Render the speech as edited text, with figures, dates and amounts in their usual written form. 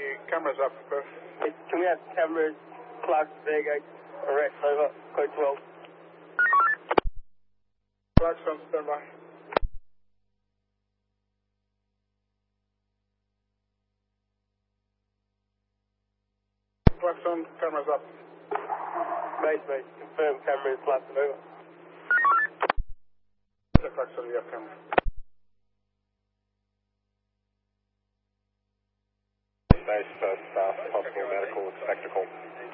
cameras up, Chris. Hey, can we have cameras, Clark Vega, arrest, over, code 12. Clark's on standby. Clark's on, cameras up. Base, confirm cameras, Clark Vega. Clark's on, you have camera. Base, first staff, possible medical spectacle.